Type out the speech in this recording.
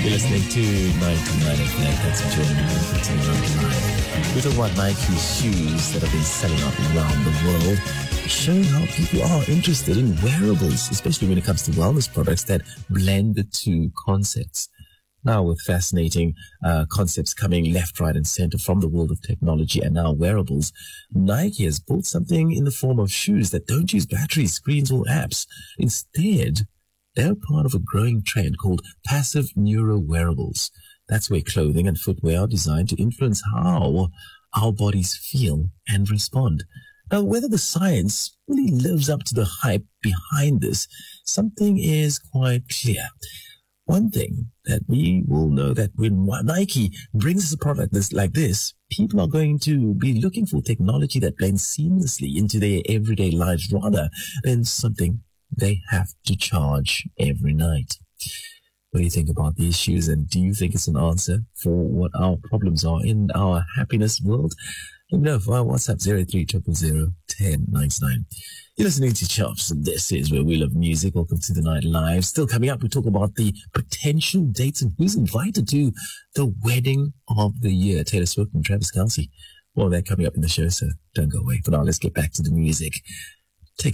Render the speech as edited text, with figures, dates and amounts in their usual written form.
You're listening to 99 FM. Thanks for joining me for Tonight Live. We're talking about Nike shoes that have been selling out around the world, showing how people are interested in wearables, especially when it comes to wellness products that blend the two concepts. Now, with fascinating concepts coming left, right, and center from the world of technology and now wearables, Nike has built something in the form of shoes that don't use batteries, screens, or apps. Instead, they're part of a growing trend called passive neuro wearables. That's where clothing and footwear are designed to influence how our bodies feel and respond. Now, whether the science really lives up to the hype behind this, something is quite clear. One thing that we will know that when Nike brings us a product like this, people are going to be looking for technology that blends seamlessly into their everyday lives rather than something they have to charge every night. What do you think about these shoes, and do you think it's an answer for what our problems are in our happiness world? Let me know via WhatsApp 03001099. You're listening to Chops, and this is where we love music. Welcome to the Night Live. Still coming up, we talk about the potential dates and who's invited to the wedding of the year. Taylor Swift and Travis Kelce. Well, they're coming up in the show, so don't go away. For now, let's get back to the music.